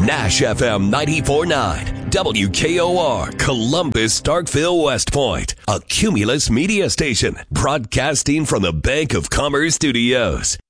Nash FM 94.9, WKOR, Columbus, Starkville, West Point, a Cumulus media station, broadcasting from the Bank of Commerce Studios.